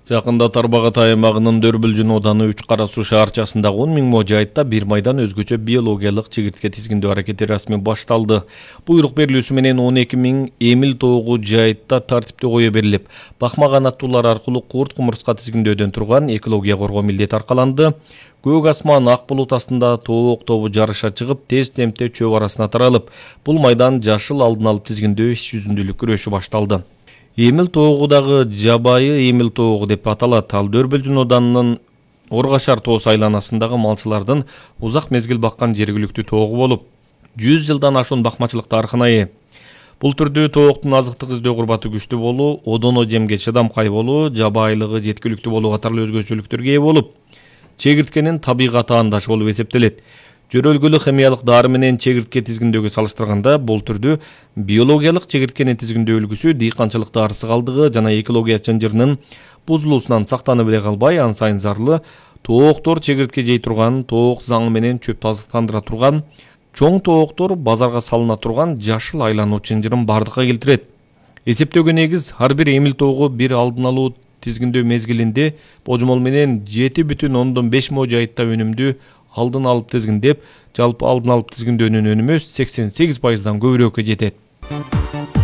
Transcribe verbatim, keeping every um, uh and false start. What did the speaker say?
Жакында Тарбағатай аймагынын Дөрбүлжүн ооданы үч кара суу шаарчасындагы он миң мо жайытта бир майдан өзгөчө биологиялык чегиртке тизгиндөө аракети расмий башталды. Буйрук берилүүсү менен он эки миң эмил тоогу жайытта тартипте кое берилип, бакма канаттуулар аркылуу курт кумурска тизгиндөөдөн турган экология коргоо милдети аркаланды. Көк асман ак булут астында тоок тобу жарыша чыгып, тез темпте чөп арасына таралып, бул майдан жашыл алдын алып тизгиндөө иш жүзүндүүлүк күрөшү башталды. Эмил тоогудагы жабайы Эмил тоогу деп аталат. Ал Дөрбүлжүн оданынын Оргашар тоосу айланасындагы малчылардын узак мезгил баккан жергиликтүү тоогу болуп, жүз жылдан ашуун бакмачылык тарыхына ээ. Бул түрдүү тооктун азыктык издөө курбаты күчтүү болуу, одоно жемге чыдамкай болуу, жабайылыгы жеткиликтүү болуу катарлуу өзгөчөлүктөргө ээ болуп, чегирткенин табигат аандашы болуп эсептелет. Жөрөлгүлү химиялык дары менен чегиртке тизгиндөөгө салыштырганда бул түрдүү биологиялык чегирткени тизгиндөө үлгүсү дыйканчылыкта арсы калдыгы жана экология чынжырынын бузулуусунан сактанып эле калбай, ан сайын зарлы тооктор чегиртке жей турган, тоок заңы менен чөптү азыктандыра турган, чоң тооктор базарга салына турган жашыл айлануу чынжырын бардыкка келтирет. Эсептөөгө негиз ар бир Эмил тоогу бир алдын алуу тизгиндөө мезгилинде божомол менен жети бүтүн ондон беш мо жайытта өнүмдү алдын алып тизгиндеп, жалпы алдын алып тизгиндөөнүн өнүмү сексен сегиз пайыздан көбүрөөккө жетет.